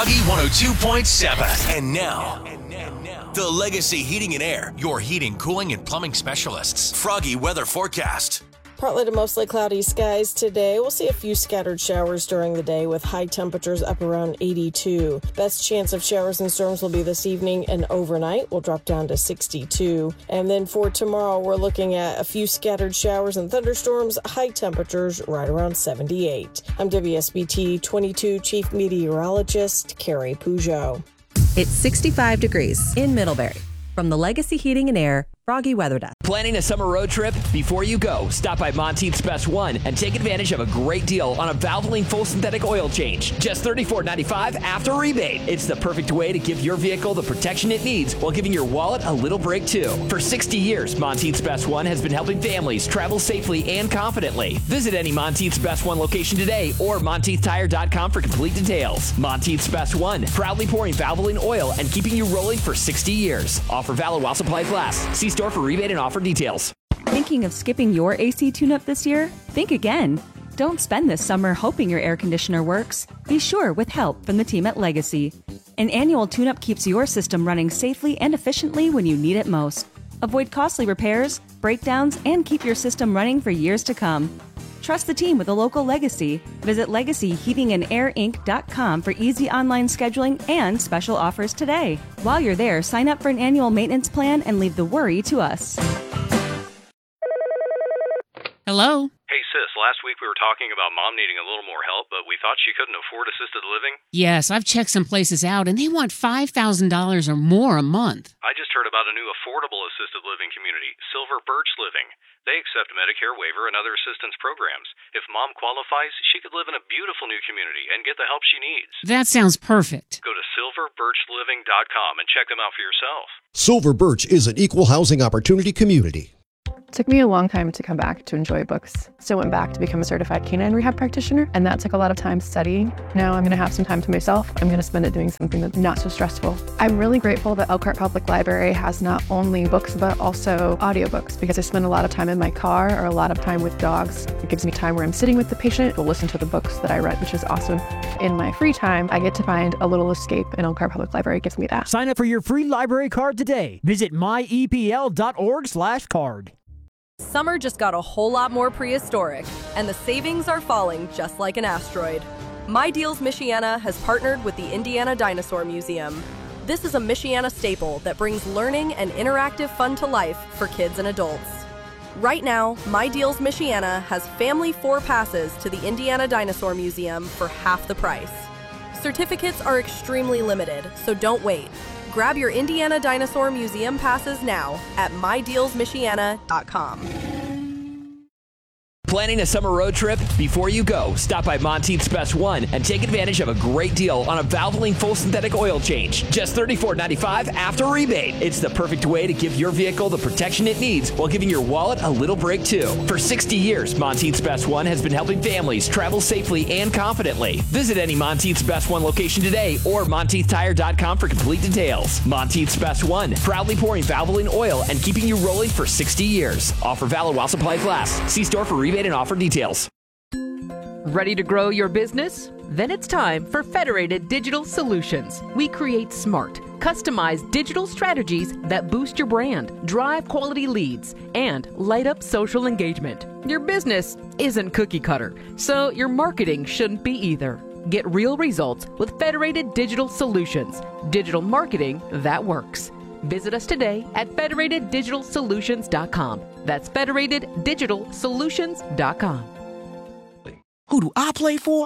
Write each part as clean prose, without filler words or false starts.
Froggy 102.7. And now, the Legacy Heating and Air, your heating, cooling, and plumbing specialists. Froggy weather forecast. Partly to mostly cloudy skies today. We'll see a few scattered showers during the day with high temperatures up around 82. Best chance of showers and storms will be this evening and overnight. We'll drop down to 62. And then for tomorrow, we're looking at a few scattered showers and thunderstorms, high temperatures right around 78. I'm WSBT 22 Chief Meteorologist Carrie Peugeot. It's 65 degrees in Middlebury. From the Legacy Heating and Air Froggy Weather Desk. Planning a summer road trip? Before you go, stop by Monteith's Best One and take advantage of a great deal on a Valvoline full synthetic oil change. Just $34.95 after rebate. It's the perfect way to give your vehicle the protection it needs while giving your wallet a little break too. For 60 years, Monteith's Best One has been helping families travel safely and confidently. Visit any Monteith's Best One location today or MonteithTire.com for complete details. Monteith's Best One, proudly pouring Valvoline oil and keeping you rolling for 60 years. Offer valid while supplies last. See store for rebate and offer details. Thinking of skipping your AC tune-up this year? Think again. Don't spend this summer hoping your air conditioner works. Be sure with help from the team at Legacy. An annual tune-up keeps your system running safely and efficiently when you need it most. Avoid costly repairs, breakdowns, and keep your system running for years to come. Trust the team with a local Legacy. Visit LegacyHeatingandAirInc.com for easy online scheduling and special offers today. While you're there, sign up for an annual maintenance plan and leave the worry to us. Hello? Hey, sis, last week we were talking about Mom needing a little more help, but we thought she couldn't afford assisted living. Yes, I've checked some places out, and they want $5,000 or more a month. I just heard about a new affordable assisted living community, Silver Birch Living. They accept Medicare waiver and other assistance programs. If Mom qualifies, she could live in a beautiful new community and get the help she needs. That sounds perfect. Go to silverbirchliving.com and check them out for yourself. Silver Birch is an equal housing opportunity community. It took me a long time to come back to enjoy books. So I went back to become a certified canine rehab practitioner, and that took a lot of time studying. Now I'm going to have some time to myself. I'm going to spend it doing something that's not so stressful. I'm really grateful that Elkhart Public Library has not only books, but also audiobooks, because I spend a lot of time in my car or a lot of time with dogs. It gives me time where I'm sitting with the patient to listen to the books that I read, which is awesome. In my free time, I get to find a little escape, and Elkhart Public Library gives me that. Sign up for your free library card today. Visit myepl.org/card. Summer just got a whole lot more prehistoric, and the savings are falling just like an asteroid. My Deals Michiana has partnered with the Indiana Dinosaur Museum. This is a Michiana staple that brings learning and interactive fun to life for kids and adults. Right now, My Deals Michiana has family 4 passes to the Indiana Dinosaur Museum for half the price. Certificates are extremely limited, so don't wait. Grab your Indiana Dinosaur Museum passes now at mydealsmichiana.com. Planning a summer road trip? Before you go, stop by Monteith's Best One and take advantage of a great deal on a Valvoline full synthetic oil change. Just $34.95 after rebate. It's the perfect way to give your vehicle the protection it needs while giving your wallet a little break too. For 60 years, Monteith's Best One has been helping families travel safely and confidently. Visit any Monteith's Best One location today or MonteithTire.com for complete details. Monteith's Best One, proudly pouring Valvoline oil and keeping you rolling for 60 years. Offer valid while supplies last. See store for rebate and offer details. Ready to grow your business? Then it's time for Federated Digital Solutions. We create smart, customized digital strategies that boost your brand, drive quality leads, and light up social engagement. Your business isn't cookie cutter, so your marketing shouldn't be either. Get real results with Federated Digital Solutions. Digital marketing that works. Visit us today at federateddigitalsolutions.com. That's federateddigitalsolutions.com. Who do I play for?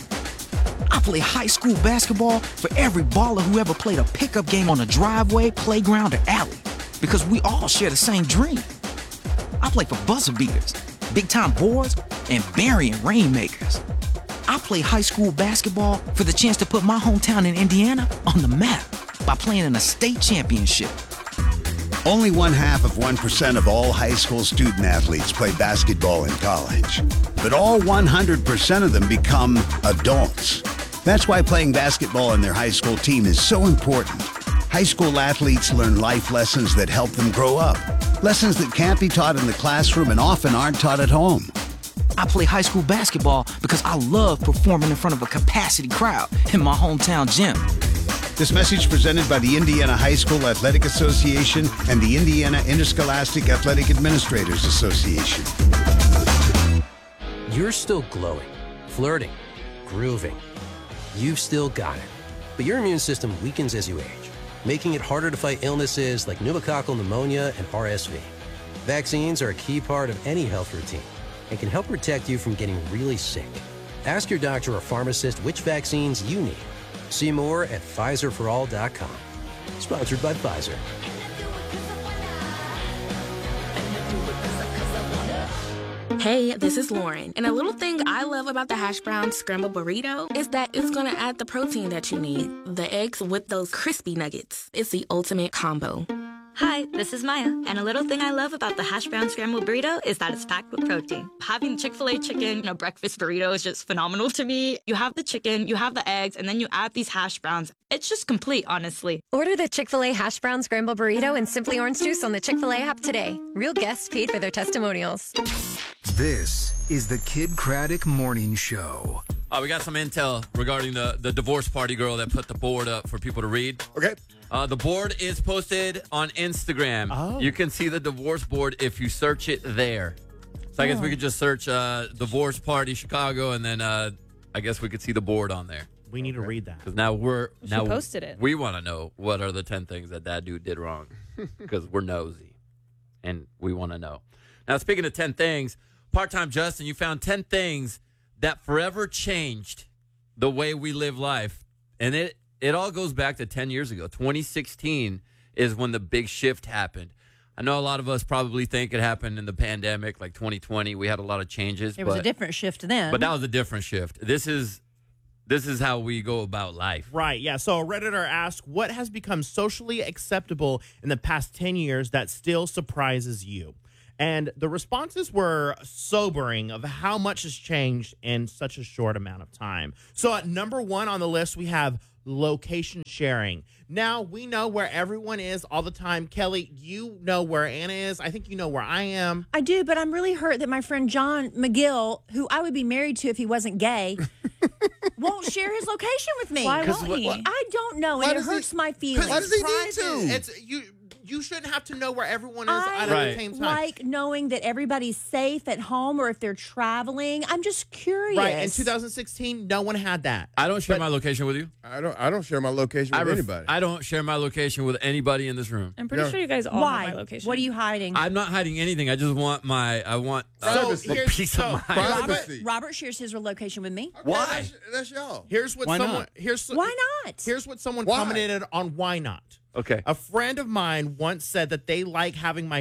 I play high school basketball for every baller who ever played a pickup game on a driveway, playground, or alley. Because we all share the same dream. I play for buzzer beaters, big-time boards, and burying rainmakers. I play high school basketball for the chance to put my hometown in Indiana on the map by playing in a state championship. Only 0.5% of all high school student athletes play basketball in college. But all 100% of them become adults. That's why playing basketball on their high school team is so important. High school athletes learn life lessons that help them grow up. Lessons that can't be taught in the classroom and often aren't taught at home. I play high school basketball because I love performing in front of a capacity crowd in my hometown gym. This message presented by the Indiana High School Athletic Association and the Indiana Interscholastic Athletic Administrators Association. You're still glowing, flirting, grooving. You've still got it. But your immune system weakens as you age, making it harder to fight illnesses like pneumococcal pneumonia and RSV. Vaccines are a key part of any health routine and can help protect you from getting really sick. Ask your doctor or pharmacist which vaccines you need. See more at PfizerForAll.com. Sponsored by Pfizer. Hey, this is Lauren, and a little thing I love about the hash brown scrambled burrito is that it's gonna add the protein that you need. The eggs with those crispy nuggets. It's the ultimate combo. Hi, this is Maya, and a little thing I love about the hash brown scrambled burrito is that it's packed with protein. Having Chick-fil-A chicken in a breakfast burrito is just phenomenal to me. You have the chicken, you have the eggs, and then you add these hash browns. It's just complete, honestly. Order the Chick-fil-A hash brown scrambled burrito and Simply Orange Juice on the Chick-fil-A app today. Real guests paid for their testimonials. This is the Kid Craddock Morning Show. We got some intel regarding the divorce party girl that put the board up for people to read. Okay. The board is posted on Instagram. Oh. You can see the divorce board if you search it there. So I guess we could just search divorce party Chicago, and then I guess we could see the board on there. We need to read that. Because now She posted it. We want to know what are the 10 things that dude did wrong. Because we're nosy. And we want to know. Now, speaking of 10 things, Part-Time Justin, you found 10 things that forever changed the way we live life. And it all goes back to 10 years ago. 2016 is when the big shift happened. I know a lot of us probably think it happened in the pandemic, like 2020. We had a lot of changes. It was a different shift then. But that was a different shift. This is how we go about life. Right, yeah. So a Redditor asked, what has become socially acceptable in the past 10 years that still surprises you? And the responses were sobering of how much has changed in such a short amount of time. So at number 1 on the list, we have location sharing. Now, we know where everyone is all the time. Kelly, you know where Anna is. I think you know where I am. I do, but I'm really hurt that my friend John McGill, who I would be married to if he wasn't gay, won't share his location with me. Why won't he? I don't know, and it hurts my feelings. Why does he need to? You shouldn't have to know where everyone is at the same time. I like knowing that everybody's safe at home or if they're traveling. I'm just curious. Right. In 2016, no one had that. I don't share my location with you. I don't share my location with anybody. I don't share my location with anybody in this room. I'm pretty sure you guys all have my location. What are you hiding? I'm not hiding anything. I just want a piece of mind. Robert shares his location with me. Why? That's y'all. Here's what Why someone. not? Here's Why not? Here's what someone Why? commented on why not. Okay. A friend of mine once said that they like having my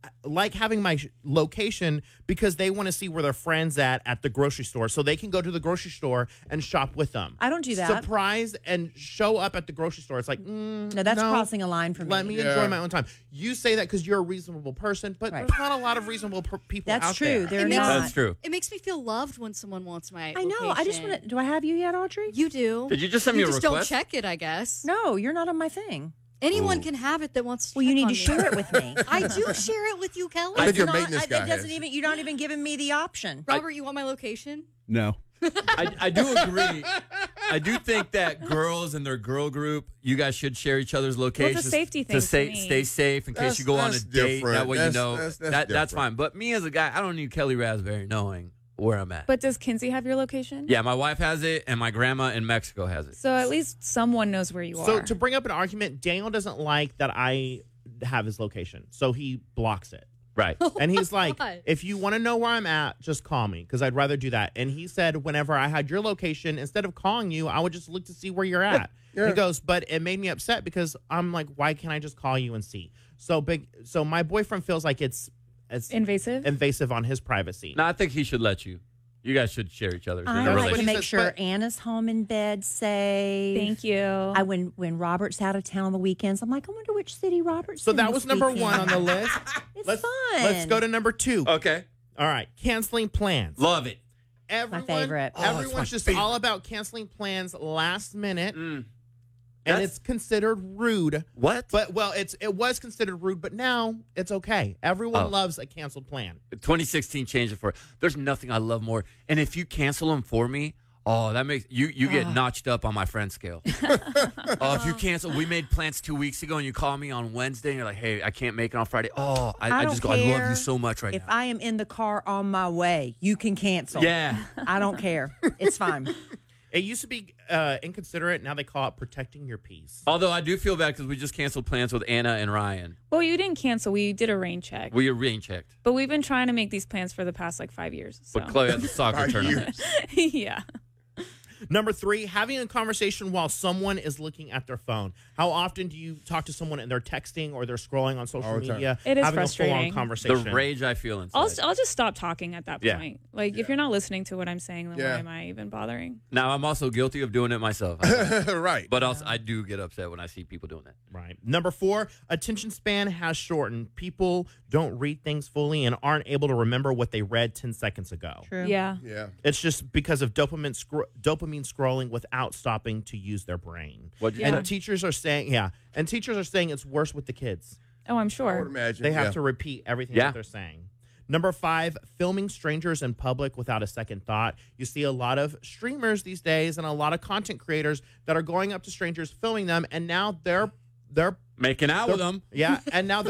location because they want to see where their friends at the grocery store, so they can go to the grocery store and shop with them. I don't do that. Surprise and show up at the grocery store. It's like, no, that's crossing a line for me. Let me enjoy my own time. You say that because you're a reasonable person, but there's not a lot of reasonable people out there. That's true. It makes me feel loved when someone wants my I know. location. I just want to. Do I have you yet, Audrey? You do. Did you just send me a just request? don't check it, I guess. No, you're not on my thing. Anyone can have it that wants to. Well, you need check to on share it with me. I do share it with you, Kelly. I think your maintenance guy It doesn't even. You're not even giving me the option. Robert, you want my location? No. I do agree. I do think that girls and their girl group, you guys should share each other's locations. Well, it's a safety thing to for me. stay safe in case you go on a date. different. That way you know. That's fine. But me as a guy, I don't need Kelly Raspberry knowing where I'm at. But does Kinsey have your location? Yeah, my wife has it, and my grandma in Mexico has it. So at least someone knows where you So are. to bring up an argument, Daniel doesn't like that I have his location, so he blocks it. Right. And he's like, God. if you want to know where I'm at, just call me, because I'd rather do that. And he said, whenever I had your location, instead of calling you, I would just look to see where you're at. He goes, but it made me upset because I'm like, why can't I just call you and see? So my boyfriend feels like it's invasive on his privacy. No, I think he should let you. You guys should share each other. I like to make sure Anna's home in bed safe. Thank you. When Robert's out of town on the weekends, I'm like, I wonder which city Robert's So in that this was number weekend. 1 on the list. It's let's, fun. Let's go to number 2. Okay. All right. Canceling plans. Love it. My favorite. Everyone's just all about canceling plans last minute. And it's considered rude. What? But it was considered rude, but now it's okay. Everyone loves a canceled plan. 2016 changed it for. There's nothing I love more. And if you cancel them for me, that makes you get notched up on my friend scale. If you cancel, we made plans 2 weeks ago, and you call me on Wednesday, and you're like, "Hey, I can't make it on Friday." I just go, I love you so much right if now. I am in the car on my way, you can cancel. Yeah. I don't care. It's fine. It used to be inconsiderate. Now they call it protecting your peace. Although I do feel bad because we just canceled plans with Anna and Ryan. Well, you didn't cancel. We did a rain check. We rain checked. But we've been trying to make these plans for the past 5 years. So. But Chloe had the soccer tournament. Yeah. Number 3, having a conversation while someone is looking at their phone. How often do you talk to someone and they're texting or they're scrolling on social media? It is having frustrating. a full-on conversation. The rage I feel inside. I'll just stop talking at that Yeah. point. If you're not listening to what I'm saying, then Yeah. why am I even bothering? Now, I'm also guilty of doing it myself. Right. But also, I do get upset when I see people doing that. Right. Number 4, attention span has shortened. People don't read things fully and aren't able to remember what they read 10 seconds ago. True. Yeah. Yeah. It's just because of dopamine scrolling without stopping to use their brain. What'd you and say? teachers are saying, it's worse with the kids. Oh, I'm sure. I would imagine. They have yeah. to repeat everything Yeah. that they're saying. Number 5, filming strangers in public without a second thought. You see a lot of streamers these days and a lot of content creators that are going up to strangers, filming them, and now they're making out with them. Yeah, and now their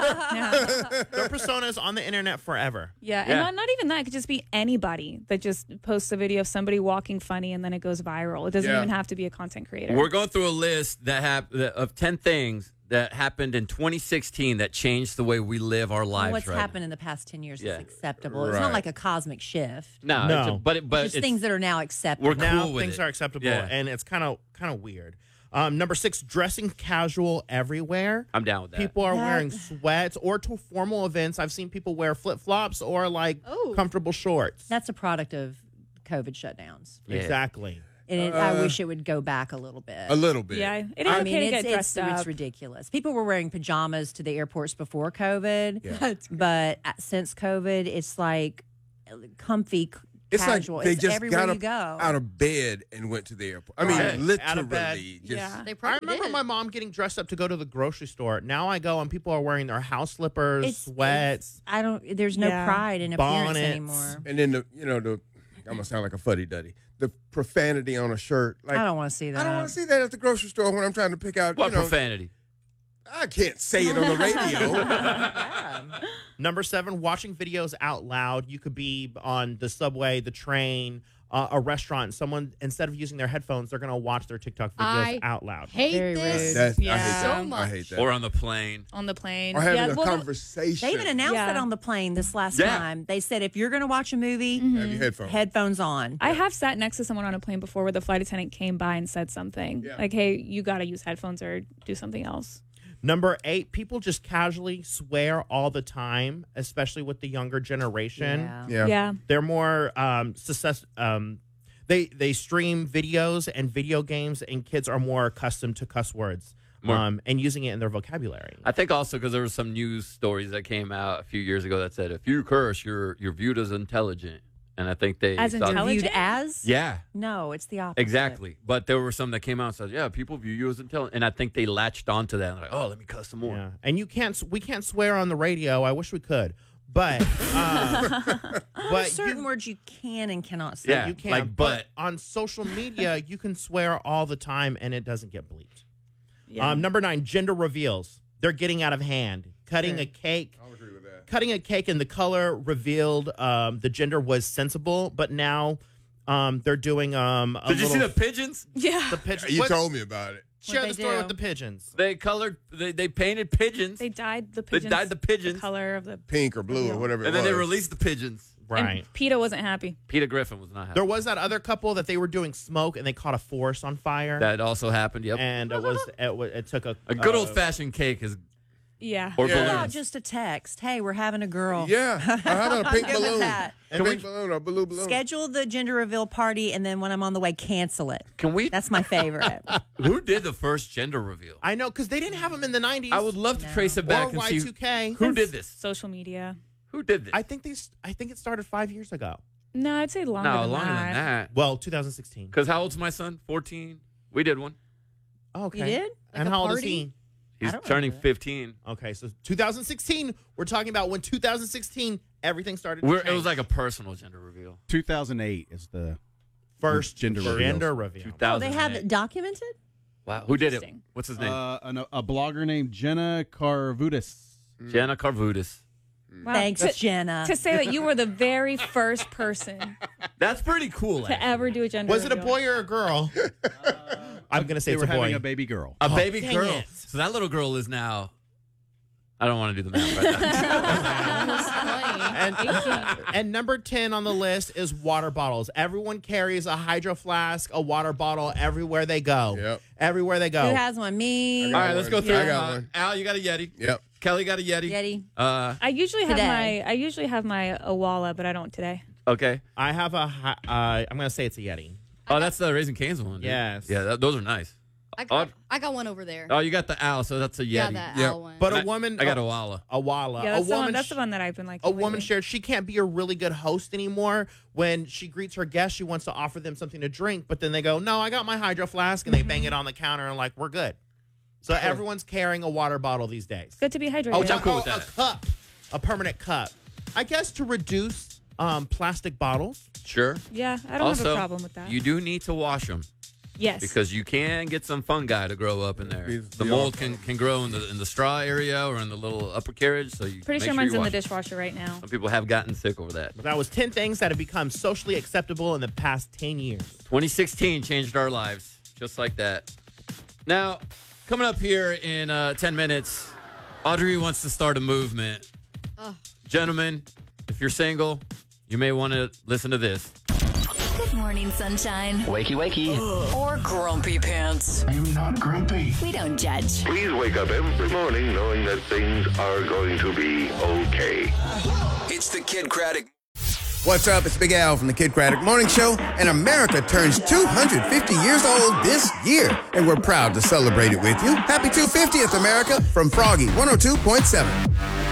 persona is on the internet forever. Yeah, and not even that. It could just be anybody that just posts a video of somebody walking funny and then it goes viral. It doesn't even have to be a content creator. We're going through a list of 10 things that happened in 2016 that changed the way we live our lives. What's right happened in the past 10 years Yeah. is acceptable. It's not like a cosmic shift. now. No. but It's just things that are now acceptable. We're Now cool with things it. are acceptable, Yeah. and it's kind of weird. Number 6, dressing casual everywhere. I'm down with that. People are wearing sweats or to formal events. I've seen people wear flip-flops or comfortable shorts. That's a product of COVID shutdowns. Yeah. Exactly. And I wish it would go back a little bit. A little bit. Yeah, it is okay to get dressed up. It's ridiculous. People were wearing pajamas to the airports before COVID, but since COVID, it's like comfy, It's casual. like they it's just everywhere got you up go. out of bed and went to the airport. I mean, Right. literally. Out of bed. Just, They I probably remember did. my mom getting dressed up to go to the grocery store. Now I go and people are wearing their house slippers, sweats. I don't. There's no pride in appearance bonnets. anymore. And then I'm gonna sound like a fuddy duddy. The profanity on a shirt. Like, I don't want to see that. I don't want to see that at the grocery store when I'm trying to pick out. What profanity? I can't say it on the radio. Number 7, watching videos out loud. You could be on the subway, the train, a restaurant. Someone, instead of using their headphones, they're going to watch their TikTok videos I out loud. hate Very this rude. I hate that. so much. I hate that. Or on the plane. On the plane. Or having a well, conversation. They even announced Yeah. that on the plane this last Yeah. time. They said if you're going to watch a movie, Have your headphones. headphones on. I have sat next to someone on a plane before where the flight attendant came by and said something. Yeah. Like, hey, you got to use headphones or do something else. Number 8, people just casually swear all the time, especially with the younger generation. Yeah. They're more they stream videos and video games, and kids are more accustomed to cuss words and using it in their vocabulary. I think also because there were some news stories that came out a few years ago that said if you curse, you're viewed as intelligent. And I think they As thought- intelligent viewed as? Yeah. No, it's the opposite. Exactly. But there were some that came out and said, yeah, people view you as intelligent. And I think they latched onto that. And like, oh, let me cuss some more. Yeah. And we can't swear on the radio. I wish we could. But There's certain words you can and cannot say. Yeah, you can. like but on social media, you can swear all the time and it doesn't get bleeped. Yeah. Number 9, gender reveals. They're getting out of hand. Cutting a cake. I'll agree with that. Cutting a cake and the color revealed the gender was sensible, but now they're doing a Did you see little- the pigeons? Yeah. the pigeons? You What- told me about it. Share the What'd they story do? with the pigeons. They colored, they painted pigeons. They dyed the They pigeons. dyed the pigeons. The color of the. Pink or blue or whatever it And was. then they released the pigeons. Right. And PETA wasn't happy. Peter Griffin was not happy. There was that other couple that they were doing smoke and they caught a forest on fire. That also happened, yep. And it took a good old-fashioned cake is... Yeah. Or What about balloons. just a text? Hey, we're having a girl. Yeah. How about a pink I'm good with balloon? that. A pink balloon or a blue balloon? Schedule the gender reveal party, and then when I'm on the way, cancel it. Can we? That's my favorite. Who did the first gender reveal? I know, because they didn't have them in the 90s. I would love to trace it back or and see Y2K. who did this. Social media. Who did this? I think it started 5 years ago. No, I'd say longer No, than longer that. than that. Well, 2016. Because how old's my son? 14. We did one. Okay. You did? And how old is he? He's turning 15. Okay, so 2016. We're talking about when 2016 everything started. To It was like a personal gender reveal. 2008 is the first gender reveal. Oh, they have it documented? Wow. Who did it? What's his name? A blogger named Jenna Karvudis. Jenna Karvudis. Wow. Thanks, Jenna. To say that you were the very first person That's pretty cool. to ever do a gender Was it a reveal. boy or a girl? I'm gonna say They it's were a boy. having a baby girl. A baby dang girl. it. So that little girl is now. I don't want to do the math right now. And number 10 on the list is water bottles. Everyone carries a hydro flask, a water bottle everywhere they go. Yep. Everywhere they go. Who has one? Me. All right, let's go through. I got one. Al, you got a Yeti. Yep. Kelly got a Yeti. Yeti. I usually Today. have my Awala, but I don't today. Okay. I have I'm gonna say it's a Yeti. Oh, that's the Raising Cane's one. Dude. Yes. Yeah, those are nice. I got one over there. Oh, you got the Al, so that's a Yeti. Yeah, that Al one. But I a woman. got a Walla. A Walla. Yeah, a that's, woman. that's the one that I've been like. A woman shared she can't be a really good host anymore. When she greets her guests, she wants to offer them something to drink, but then they go, "No, I got my hydro flask," and they bang it on the counter and like, "We're good." So everyone's carrying a water bottle these days. Good to be hydrated. Oh, I'm cool with a that. cup, a permanent cup. I guess to reduce plastic bottles. Sure. Yeah, I don't have a problem with that. You do need to wash them. Yes. Because you can get some fungi to grow up in there. The mold can grow in the straw area or in the little upper carriage. So you Pretty make sure sure mine's you in the wash it. dishwasher right now. Some people have gotten sick over that. But that was 10 things that have become socially acceptable in the past 10 years. 2016 changed our lives, just like that. Now, coming up here in 10 minutes, Audrey wants to start a movement. Gentlemen, if you're single, you may want to listen to this. Good morning, sunshine. Wakey, wakey. Or grumpy pants. I'm not grumpy. We don't judge. Please wake up every morning knowing that things are going to be okay. It's the Kid Craddock. What's up? It's Big Al from the Kid Craddock Morning Show, and America turns 250 years old this year, and we're proud to celebrate it with you. Happy 250th, America, from Froggy 102.7.